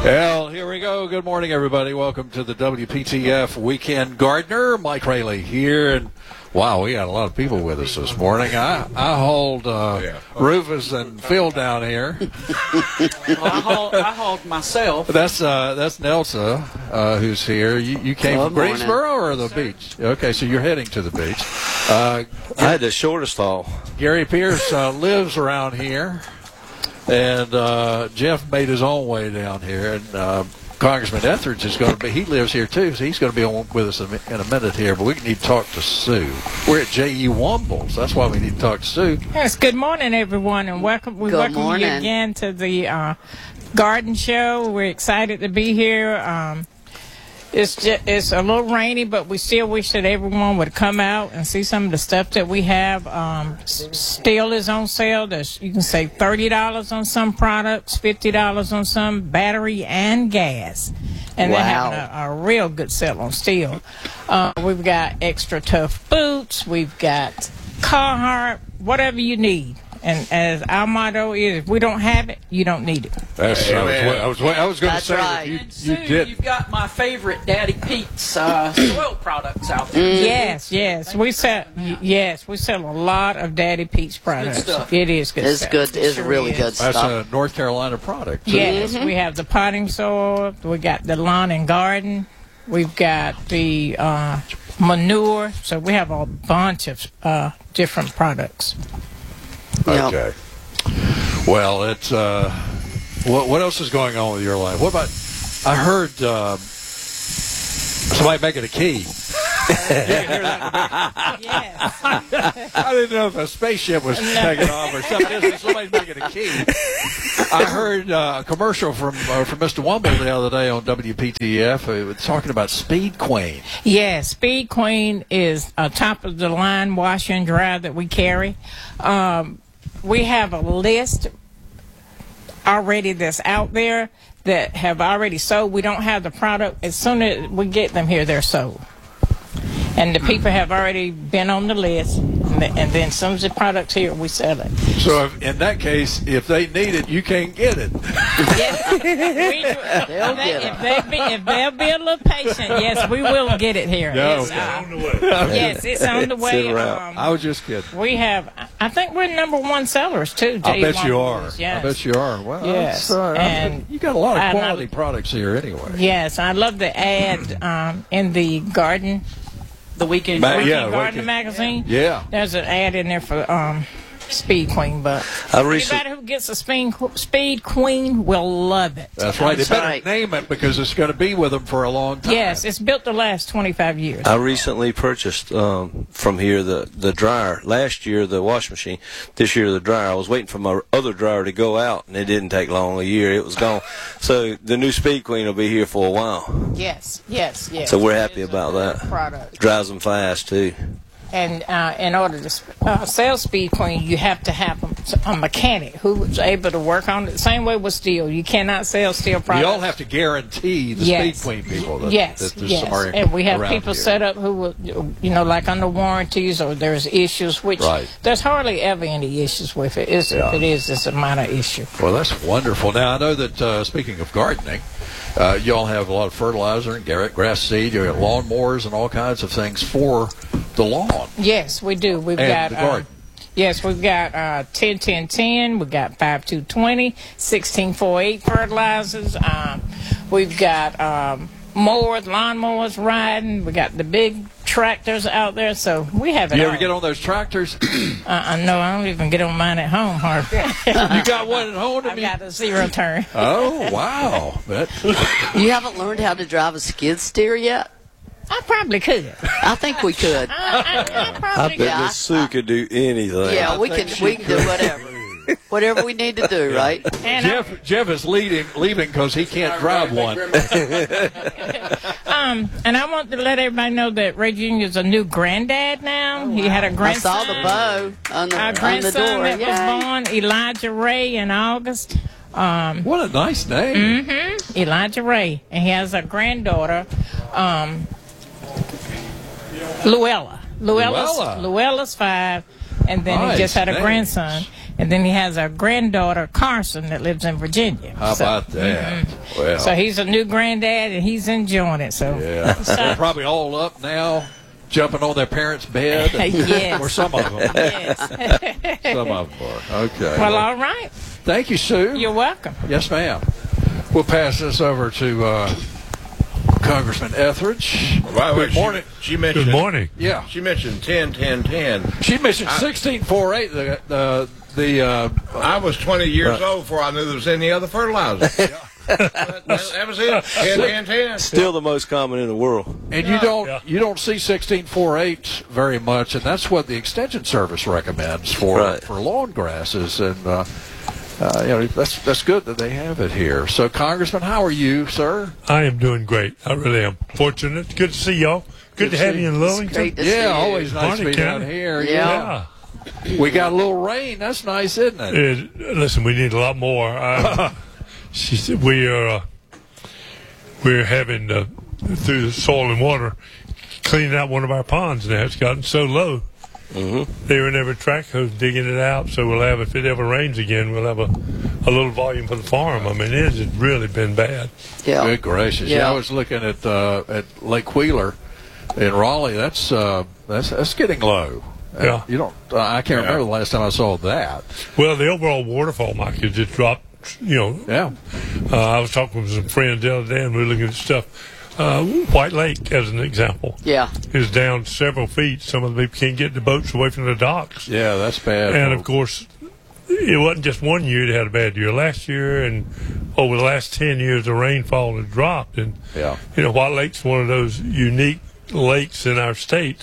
Well, here we go. Good morning, everybody. Welcome to the WPTF Weekend Gardener. Mike Rayleigh here, and wow, we got a lot of people with us this morning. I hold Rufus and Phil down here. Well, I hold myself. That's Nelsa, who's here. You came from Greensboro or the beach? Okay, so you're heading to the beach. I had the shortest haul. Gary Pierce lives around here. And Jeff made his own way down here, and Congressman Etheridge is going to be. He lives here too, so he's going to be on with us in a minute here. But we need to talk to Sue. We're at J.E. Wombles. That's why we need to talk to Sue. Yes. Good morning, everyone, and welcome. We welcome you again to the garden show. We're excited to be here. It's a little rainy, but we still wish that everyone would come out and see some of the stuff that we have. Steel is on sale. You can save $30 on some products, $50 on some, battery and gas. And they're having a real good sale on steel. We've got extra tough boots. We've got Carhartt, whatever you need. And as our motto is, if we don't have it, you don't need it. That's I was going to say right. that you did. You've got my favorite Daddy Pete's soil products out there. Yes. We sell a lot of Daddy Pete's products. Good stuff. It is good It's stuff. good. It's really good stuff. That's a North Carolina product. Yes, we have the potting soil. We got the lawn and garden. We've got the manure. So we have a bunch of different products. Okay. Well, it's what else is going on with your life? What about? I heard somebody making a key. Yes. I didn't know if a spaceship was taking off or something. Somebody's making a key. I heard a commercial from Mr. Womble the other day on WPTF. It was talking about Speed Queen. Yes, Speed Queen is a top of the line washer and dryer that we carry. We have a list already that's out there that have already sold. We don't have the product. As soon as we get them here, they're sold. And the people have already been on the list, and then some of the products here, we sell it. So in that case, if they need it, you can't get it. Yes, if they'll be a little patient, yes, we will get it here. No, It's on the way. Yes, it's on the way. I was just kidding. We have, I think we're #1 sellers too. I bet you are. Yes. I bet you are. Well, yes, and you got a lot of quality products here anyway. Yes, I love the ad in the garden. The Weekend Garden magazine. Yeah. There's an ad in there for Speed Queen, but anybody who gets a Speed Queen will love it. That's right. They better name it because it's going to be with them for a long time. Yes, it's built to last 25 years. I recently purchased from here the dryer. Last year the washing machine. This year the dryer. I was waiting for my other dryer to go out, and it didn't take long. A year it was gone. So the new Speed Queen will be here for a while. Yes. So we're happy about that. Product. Drives them fast too. And in order to sell Speed Queen, you have to have a mechanic who is able to work on it. The same way with steel. You cannot sell steel products. You all have to guarantee the Speed Queen people that, yes. And we have people set up who will, like under warranties or there's issues, which there's hardly ever any issues with it. If it is, it's a minor issue. Well, that's wonderful. Now, I know that speaking of gardening, you all have a lot of fertilizer and grass seed. You have lawnmowers and all kinds of things for the lawn. Yes, we do. We've got the garden. Yes, we've got 10-10-10. We've got 5-2-20, 16-4-8 fertilizers. We've got mowers, lawnmowers riding. We got the big tractors out there, so we have it. You all. ever get on those tractors? No, I don't even get on mine at home, hardly. You got one at home? I've got a 0 turn. Oh, wow. You haven't learned how to drive a skid steer yet? I probably could. I think we could. I probably I bet Miss Sue could do anything. Yeah, we can do whatever. Whatever we need to do, right? And Jeff is leaving because he can't drive one. And I want to let everybody know that Ray Jr. is a new granddad now. He had a grandson. I saw the bow on the grandson door. that was born, Elijah Ray, in August. What a nice name. Mm-hmm. Elijah Ray. And he has a granddaughter, Luella. Luella's 5, and then he just had a grandson. And then he has a granddaughter, Carson, that lives in Virginia. How about that? Well, So he's a new granddad, and he's enjoying it. So yeah, they're probably all up now, jumping on their parents' bed. Yes. Or some of them. Yes. Some of them are. Okay. Well, all right. Thank you, Sue. You're welcome. Yes, ma'am. We'll pass this over to Congressman Etheridge. Good morning. She mentioned. Good morning. Yeah. She mentioned 10, 10, 10. She mentioned 1648. I was 20 years old before I knew there was any other fertilizer. that was it. 10, 10, 10. Still the most common in the world. And you don't see 1648 very much, and that's what the Extension Service recommends for lawn grasses, and that's good that they have it here. So, Congressman, how are you, sir? I am doing great. I really am. Fortunate. Good to see y'all. Good to have you in Lillington. Great to see you. Always nice to be down here. Yeah. We got a little rain. That's nice, isn't it? Listen, we need a lot more. She said we're having through the soil and water cleaning out one of our ponds now. It's gotten so low. Mm-hmm. They were never track hose digging it out, so we'll have, if it ever rains again, we'll have a little volume for the farm. I mean, it has really been bad. Yeah. Good gracious! Yeah, I was looking at Lake Wheeler in Raleigh. That's getting low. Yeah. I can't remember the last time I saw that. Well, the overall waterfall mark has just dropped. Yeah. I was talking with some friends the other day, and we were looking at stuff. White Lake, as an example, is down several feet. Some of the people can't get the boats away from the docks. Yeah, that's bad. And of course, it wasn't just 1 year that had a bad year. Last year and over the last 10 years, the rainfall has dropped. And White Lake's one of those unique lakes in our state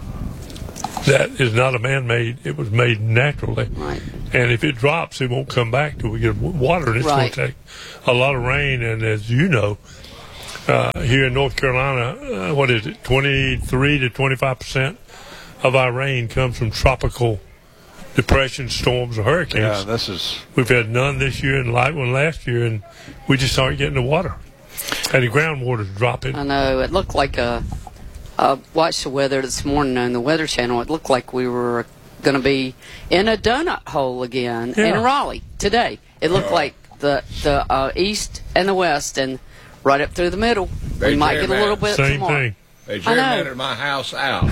that is not a man-made. It was made naturally. Right. And if it drops, it won't come back till we get water. And it's going to take a lot of rain. And as you know, here in North Carolina, 23 to 25% of our rain comes from tropical depression, storms, or hurricanes. Yeah, we've had none this year and light one last year, and we just aren't getting the water. And the groundwater's dropping. I know. It looked like I watched the weather this morning on the Weather Channel. It looked like we were going to be in a donut hole again in Raleigh today. It looked like the east and the west and right up through the middle. We might get a little bit tomorrow. Same thing. They gerrymandered my house out.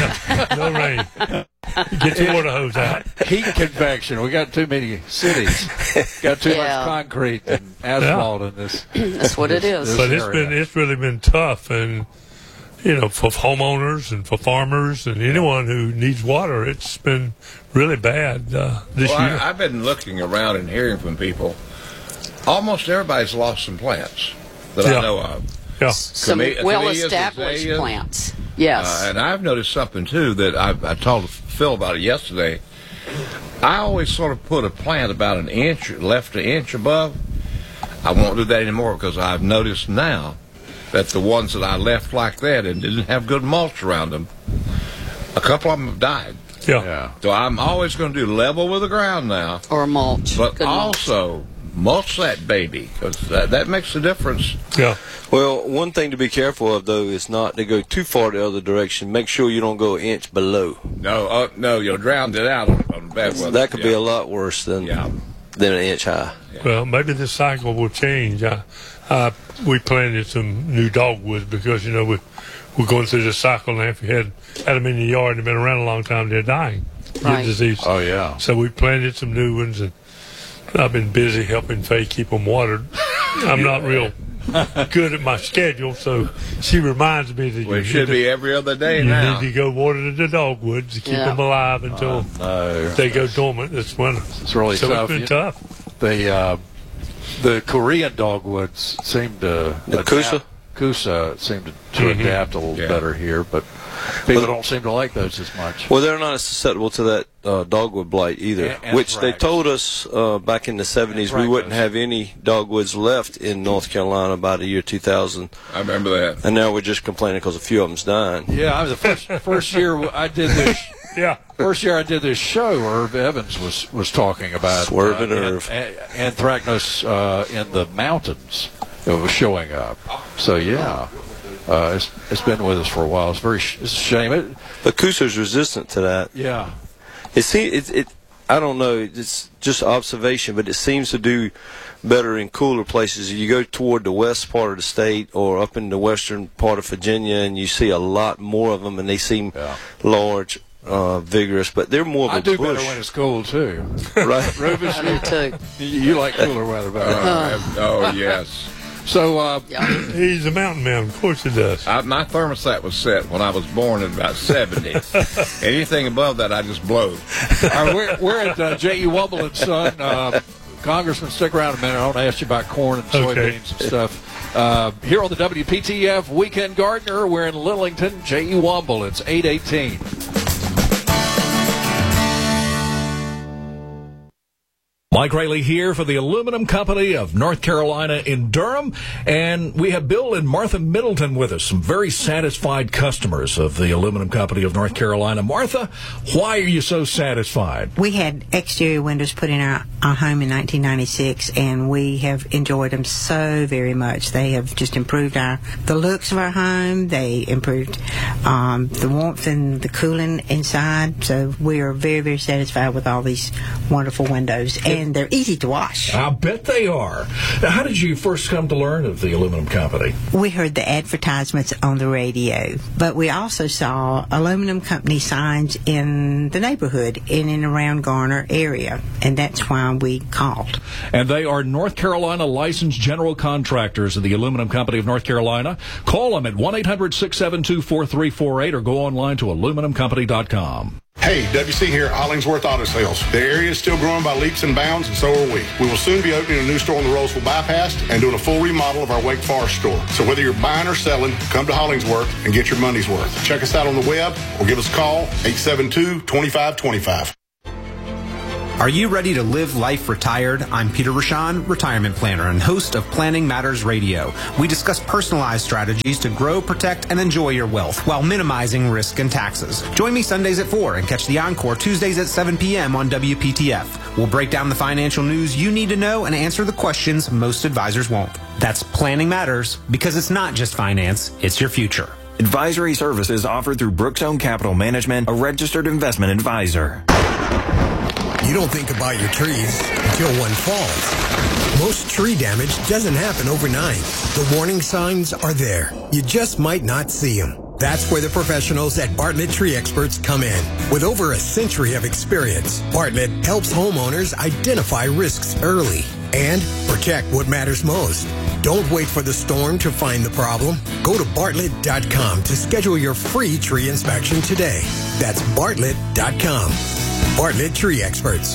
No rain. Get the water hose out. Heat convection. We got too many cities. Got too much concrete and asphalt in this. That's what it is. But it's really been tough, and for homeowners and for farmers and anyone who needs water, it's been really bad this year. I've been looking around and hearing from people. Almost everybody's lost some plants that I know of. Yeah. Some well-established plants. Yes. And I've noticed something, too, that I told Phil about it yesterday. I always sort of put a plant about an inch, left an inch above. I won't do that anymore because I've noticed now that the ones that I left like that and didn't have good mulch around them, a couple of them have died. Yeah. So I'm always going to do level with the ground now. Or mulch. But good also mulch that baby, because that makes a difference. Yeah. Well, one thing to be careful of, though, is not to go too far the other direction. Make sure you don't go an inch below. No, you'll drown it out on bad weather. That could be a lot worse than an inch high. Yeah. Well, maybe this cycle will change. We planted some new dogwoods because, we're going through this cycle now. If you had them in the yard and they've been around a long time, they're dying. Right. Disease. Oh, yeah. So we planted some new ones, and I've been busy helping Faye keep them watered. I'm not real good at my schedule, so she reminds me that it should be every other day now. You need to go water the dogwoods to keep them alive until they go dormant this winter. It's really tough. It's been tough. The Korean dogwoods seem to Kusa seem to adapt a little better here, but people don't seem to like those as much. Well, they're not as susceptible to that dogwood blight either, which they told us back in the 70s we wouldn't have any dogwoods left in North Carolina by the year 2000. I remember that. And now we're just complaining because a few of them's dying. Yeah, the first year I did this. First year I did this show, Irv Evans was talking about Swerving Irv. anthracnose in the mountains. It was showing up. So it's been with us for a while. It's a shame. But Kusa's resistant to that. Yeah. I I don't know, it's just observation, but it seems to do better in cooler places. You go toward the west part of the state or up in the western part of Virginia, and you see a lot more of them, and they seem large, vigorous, but they're more of a bush. I do bush. better when it's cold, too. Right? Rufus, I do, too. You like cooler weather better. Oh, yes. So he's a mountain man. Of course he does. My thermostat was set when I was born at about 70. Anything above that, I just blow. All right, we're at J.E. Wumble and Son. Congressman, stick around a minute. I want to ask you about corn and soybeans and stuff. Here on the WPTF Weekend Gardener, we're in Lillington. J.E. Wumble. It's 8:18. Mike Rayleigh here for the Aluminum Company of North Carolina in Durham, and we have Bill and Martha Middleton with us, some very satisfied customers of the Aluminum Company of North Carolina. Martha, why are you so satisfied? We had exterior windows put in our home in 1996, and we have enjoyed them so very much. They have just improved the looks of our home. They improved the warmth and the cooling inside, so we are very, very satisfied with all these wonderful windows. And they're easy to wash. I bet they are. Now, how did you first come to learn of the Aluminum Company? We heard the advertisements on the radio, but we also saw Aluminum Company signs in the neighborhood in and around Garner area, and that's why we called. And they are North Carolina licensed general contractors of the Aluminum Company of North Carolina. Call them at 1-800-672-4348 or go online to aluminumcompany.com. Hey, WC here, Hollingsworth Auto Sales. The area is still growing by leaps and bounds, and so are we. We will soon be opening a new store on the Roseville Bypass and doing a full remodel of our Wake Forest store. So whether you're buying or selling, come to Hollingsworth and get your money's worth. Check us out on the web or give us a call, 872-2525. Are you ready to live life retired? I'm Peter Rashan, retirement planner and host of Planning Matters Radio. We discuss personalized strategies to grow, protect, and enjoy your wealth while minimizing risk and taxes. Join me Sundays at 4 and catch the encore Tuesdays at 7 p.m. on WPTF. We'll break down the financial news you need to know and answer the questions most advisors won't. That's Planning Matters, because it's not just finance, it's your future. Advisory services offered through Brookstone Capital Management, a registered investment advisor. You don't think about your trees until one falls. Most tree damage doesn't happen overnight. The warning signs are there. You just might not see them. That's where the professionals at Bartlett Tree Experts come in. With over a century of experience, Bartlett helps homeowners identify risks early and protect what matters most. Don't wait for the storm to find the problem. Go to Bartlett.com to schedule your free tree inspection today. That's Bartlett.com. Bartlett Tree Experts.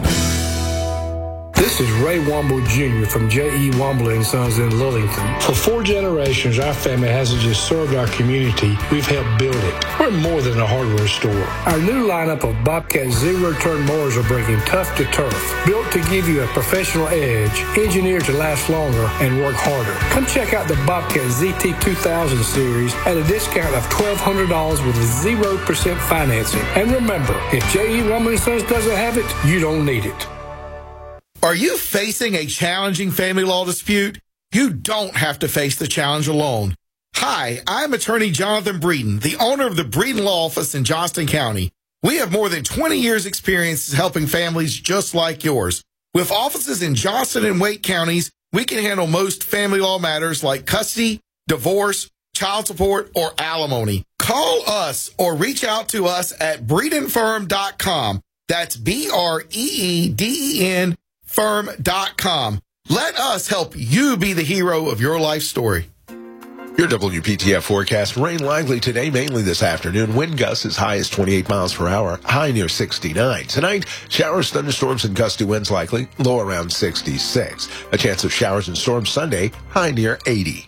This is Ray Womble Jr. from J.E. Womble and Sons in Lillington. For 4 generations, our family hasn't just served our community, we've helped build it. We're more than a hardware store. Our new lineup of Bobcat zero-turn mowers are bringing tough to turf, built to give you a professional edge, engineered to last longer and work harder. Come check out the Bobcat ZT 2000 series at a discount of $1,200 with 0% financing. And remember, if J.E. Womble and Sons doesn't have it, you don't need it. Are you facing a challenging family law dispute? You don't have to face the challenge alone. Hi, I'm attorney Jonathan Breeden, the owner of the Breeden Law Office in Johnston County. We have more than 20 years experience helping families just like yours. With offices in Johnston and Wake counties, we can handle most family law matters like custody, divorce, child support, or alimony. Call us or reach out to us at BreedenFirm.com. That's BREEDEN firm.com. Let us help you be the hero of your life story. Your WPTF forecast: rain likely today, mainly this afternoon. Wind gusts as high as 28 miles per hour, high near 69. Tonight, showers, thunderstorms, and gusty winds likely, low around 66. A chance of showers and storms Sunday, high near 80.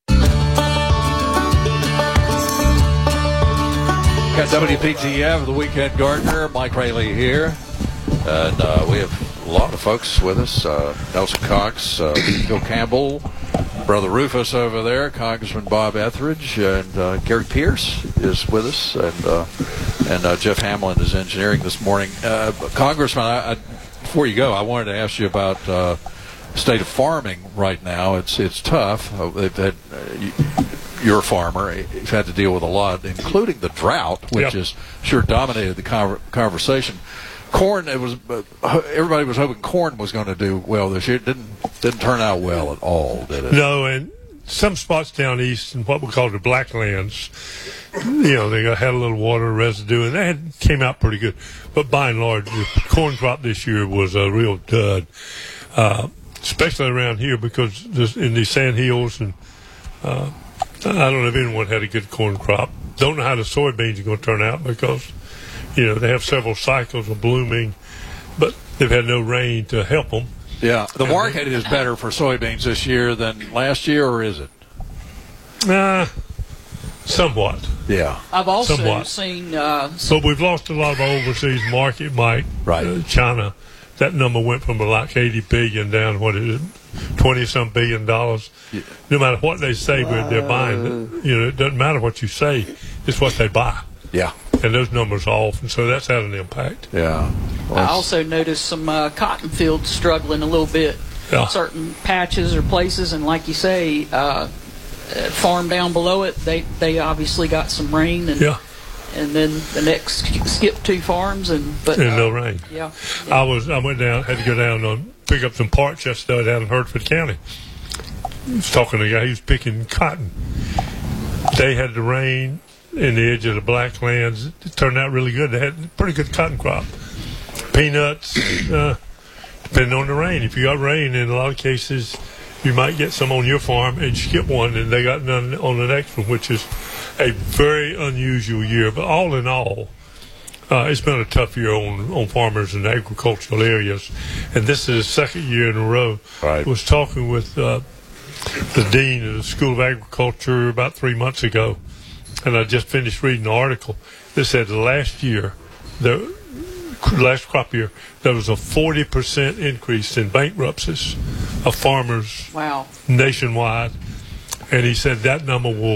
Got WPTF, the Weekend Gardener, Mike Rayleigh here. And we have a lot of folks with us. Nelson Cox, Phil Campbell, Brother Rufus over there, Congressman Bob Etheridge, and Gary Pierce is with us, and Jeff Hamlin is engineering this morning. Congressman, before you go, I wanted to ask you about state of farming right now. It's tough. They've had you're a farmer. You've had to deal with a lot, including the drought, which has sure dominated the conversation. corn. It was everybody was hoping corn was going to do well this year. It didn't turn out well at all, did it? No, and some spots down east in what we call the Blacklands, they had a little water residue, and that came out pretty good. But by and large, the corn crop this year was a real dud, especially around here because in these sand hills, and I don't know if anyone had a good corn crop. Don't know how the soybeans are going to turn out because, they have several cycles of blooming, but they've had no rain to help them. Yeah, the market is better for soybeans this year than last year, or is it? Somewhat. Yeah. I've also somewhat. seen. But we've lost a lot of our overseas market, Mike. Right. China, that number went from like 80 billion down to 20-some billion dollars. Yeah. No matter what they say, they're buying. It doesn't matter what you say; it's what they buy. Yeah. And those numbers are off, and so that's had an impact. Yeah. I also noticed some cotton fields struggling a little bit. Yeah. Certain patches or places, and like you say, farm down below it, they obviously got some rain, and then the next skip 2 farms, but no rain. Yeah. I went down, had to go down and pick up some parts yesterday down in Hertford County. I was talking to a guy, he was picking cotton. They had the rain in the edge of the Blacklands. It turned out really good. They had a pretty good cotton crop. Peanuts, depending on the rain. If you got rain, in a lot of cases, you might get some on your farm and skip one, and they got none on the next one, which is a very unusual year. But all in all, it's been a tough year on farmers in agricultural areas. And this is the second year in a row. Right. I was talking with the dean of the School of Agriculture about 3 months ago, and I just finished reading an article that said last crop year, there was a 40% increase in bankruptcies of farmers wow. nationwide. And he said that number will